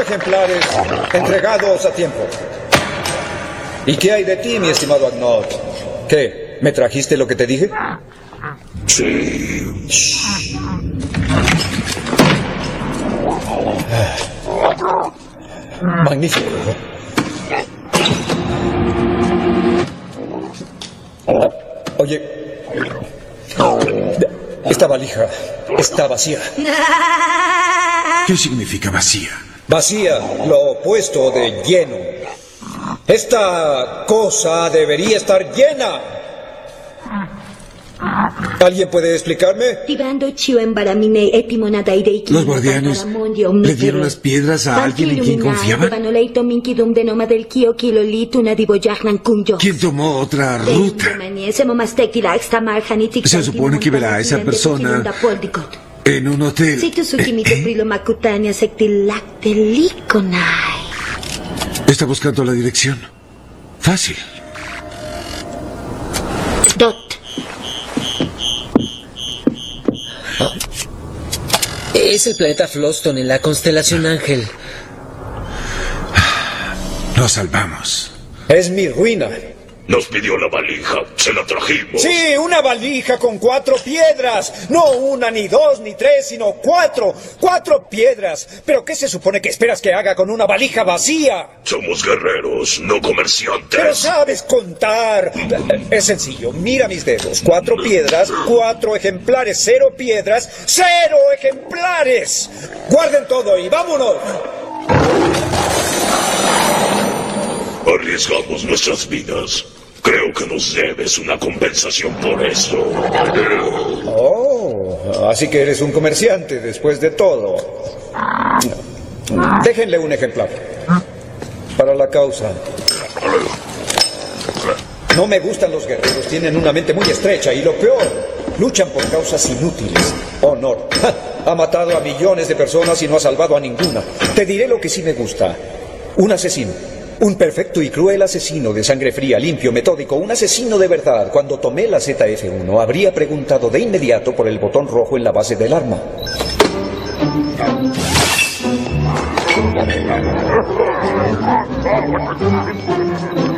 ejemplares entregados a tiempo. ¿Y qué hay de ti, mi estimado Agnot? ¿Qué? ¿Me trajiste lo que te dije? Sí. Magnífico. Oye, esta valija está vacía. ¿Qué significa vacía? Vacía, lo opuesto de lleno. Esta cosa debería estar llena. ¿Alguien puede explicarme? Los guardianes le dieron las piedras a alguien en quien confiaban. ¿Quién tomó otra ruta? Se supone que verá a esa persona en un hotel. Está buscando la dirección. Fácil. Es el planeta Floston en la constelación Ángel. Nos salvamos. Es mi ruina. Nos pidió la valija, se la trajimos. Sí, una valija con 4 piedras. No una, ni 2, ni 3, sino 4. 4 piedras. ¿Pero qué se supone que esperas que haga con una valija vacía? Somos guerreros, no comerciantes. Pero sabes contar. Es sencillo, mira mis dedos. 4 piedras, 4 ejemplares. 0 piedras, 0 ejemplares. Guarden todo y vámonos. Arriesgamos nuestras vidas. Creo que nos debes una compensación por eso. Oh, así que eres un comerciante después de todo. Déjenle un ejemplar. Para la causa. No me gustan los guerreros, tienen una mente muy estrecha y lo peor, luchan por causas inútiles. Honor. Ha matado a millones de personas y no ha salvado a ninguna. Te diré lo que sí me gusta. Un asesino. Un perfecto y cruel asesino de sangre fría, limpio, metódico, un asesino de verdad. Cuando tomé la ZF-1, habría preguntado de inmediato por el botón rojo en la base del arma.